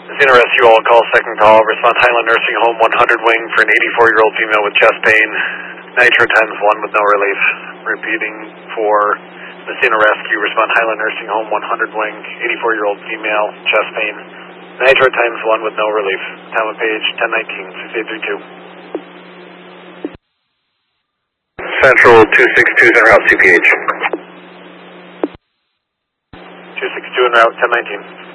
Messina Rescue, all call, second call. Respond Highland Nursing Home, 100 wing for an 84-year-old female with chest pain. Nitro times 1 with no relief. Repeating for Messina Rescue. Respond Highland Nursing Home, 100 wing, 84-year-old female, chest pain. Nitro times 1 with no relief. Time of page 1019, 6832. Central 262 en route CPH. 262 en route, 1019.